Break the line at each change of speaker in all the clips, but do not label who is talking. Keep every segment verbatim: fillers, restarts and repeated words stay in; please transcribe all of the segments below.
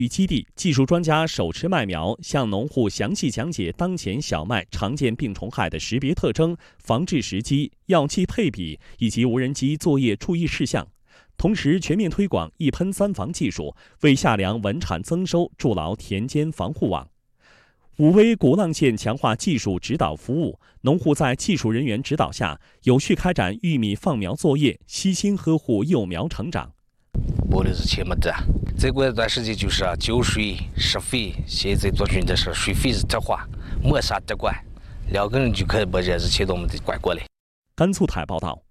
与基地技术专家手持麦苗，向农户详细讲解当前小麦常见病虫害的识别特征、防治时机、药剂配比以及无人机作业注意事项。同时，全面推广一喷三防技术，为夏粮稳产增收筑牢田间防护网。武威鼓浪县强化技术指导服务，农户在技术人员指导下，有序开展玉米放苗作业，悉心呵护幼苗成长。
播的是切么子，再过一段时间就是浇水、施肥，现在做训的是水肥是特化，没啥得管，两个人就可以把这事情都我们得管过来。
甘肃台报道。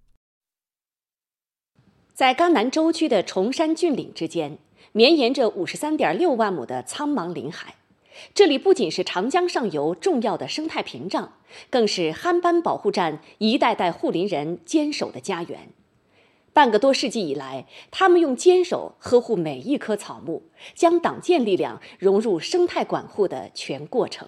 在甘南州区的崇山峻岭之间，绵延着五十三点六万亩的苍茫林海。这里不仅是长江上游重要的生态屏障，更是憨斑保护站一代代护林人坚守的家园。半个多世纪以来，他们用坚守呵护每一棵草木，将党建力量融入生态管护的全过程。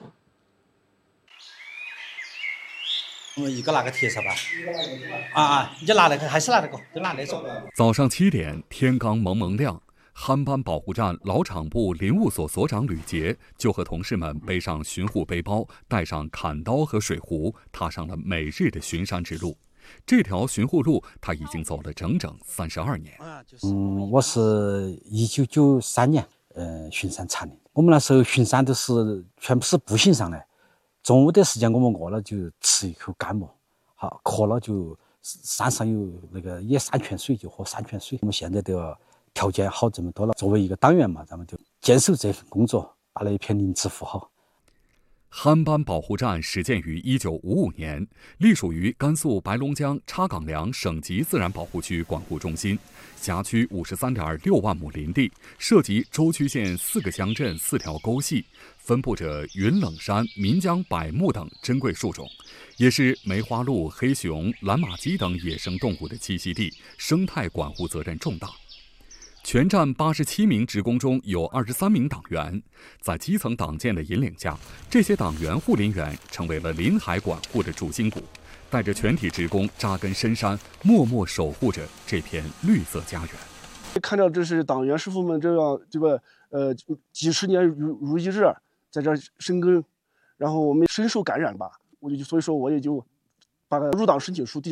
我们一个拿个铁锹吧，啊啊，你就拿那个，还是拿那个，就拿那种。
早上七点，天刚蒙蒙亮，憨斑保护站老厂部林务所所长吕杰就和同事们背上巡护背包，带上砍刀和水壶，踏上了每日的巡山之路。这条巡护路，他已经走了整整三十二年。
嗯，我是一九九三年，呃，巡山参的。我们那时候巡山都是全部是步行上来，中午的时间我们饿了就吃一口干馍，好渴了就山上有那个野山泉水就喝山泉水。我们现在都要条件好这么多了，作为一个党员嘛，咱们就坚守这份工作，把那一片林子护好。
憨斑保护站始建于一九五五年，隶属于甘肃白龙江插岗梁省级自然保护区管护中心，辖区五十三点六万亩林地，涉及舟曲县四个乡镇、四条沟系，分布着云冷杉、岷江柏木等珍贵树种，也是梅花鹿、黑熊、蓝马鸡等野生动物的栖息地，生态管护责任重大。全站八十七名职工中有二十三名党员，在基层党建的引领下，这些党员护林员成为了林海管护的主心骨，带着全体职工扎根深山，默默守护着这片绿色家园。
看到这是党员师傅们这样这个呃几十年如如一日在这深耕，然后我们深受感染吧，我就所以说我也就把入党申请书递。